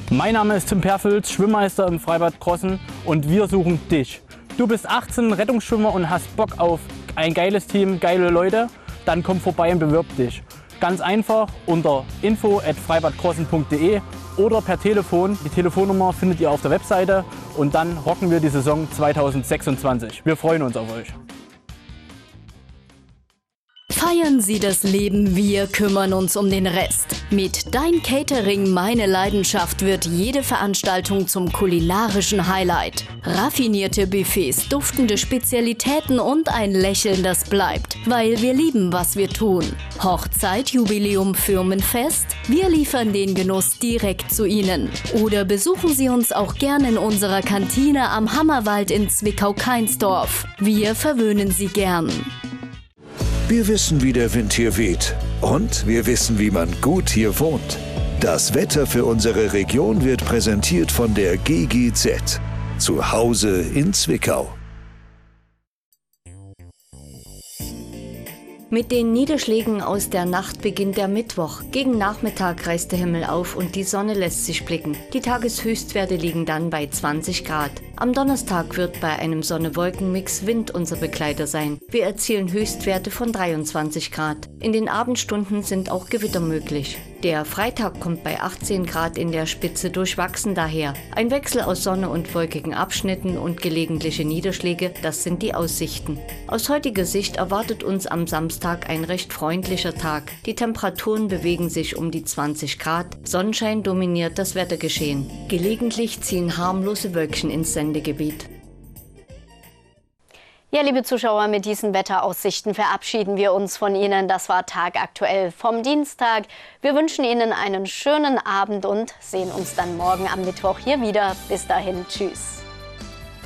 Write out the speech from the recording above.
Mein Name ist Tim Perfels, Schwimmmeister im Freibad Krossen und wir suchen dich. Du bist 18, Rettungsschwimmer und hast Bock auf ein geiles Team, geile Leute? Dann komm vorbei und bewirb dich. Ganz einfach unter info@freibadkrossen.de oder per Telefon. Die Telefonnummer findet ihr auf der Webseite und dann rocken wir die Saison 2026. Wir freuen uns auf euch. Feiern Sie das Leben, wir kümmern uns um den Rest. Mit Dein Catering, meine Leidenschaft wird jede Veranstaltung zum kulinarischen Highlight. Raffinierte Buffets, duftende Spezialitäten und ein Lächeln, das bleibt, weil wir lieben, was wir tun. Hochzeit, Jubiläum, Firmenfest? Wir liefern den Genuss direkt zu Ihnen. Oder besuchen Sie uns auch gerne in unserer Kantine am Hammerwald in Zwickau-Kainsdorf. Wir verwöhnen Sie gern. Wir wissen, wie der Wind hier weht. Und wir wissen, wie man gut hier wohnt. Das Wetter für unsere Region wird präsentiert von der GGZ. Zu Hause in Zwickau. Mit den Niederschlägen aus der Nacht beginnt der Mittwoch. Gegen Nachmittag reißt der Himmel auf und die Sonne lässt sich blicken. Die Tageshöchstwerte liegen dann bei 20 Grad. Am Donnerstag wird bei einem Sonne-Wolken-Mix Wind unser Begleiter sein. Wir erzielen Höchstwerte von 23 Grad. In den Abendstunden sind auch Gewitter möglich. Der Freitag kommt bei 18 Grad in der Spitze durchwachsen daher. Ein Wechsel aus Sonne und wolkigen Abschnitten und gelegentliche Niederschläge, das sind die Aussichten. Aus heutiger Sicht erwartet uns am Samstag ein recht freundlicher Tag. Die Temperaturen bewegen sich um die 20 Grad. Sonnenschein dominiert das Wettergeschehen. Gelegentlich ziehen harmlose Wölkchen ins Sendegebiet. Ja, liebe Zuschauer, mit diesen Wetteraussichten verabschieden wir uns von Ihnen. Das war Tagaktuell vom Dienstag. Wir wünschen Ihnen einen schönen Abend und sehen uns dann morgen am Mittwoch hier wieder. Bis dahin, tschüss.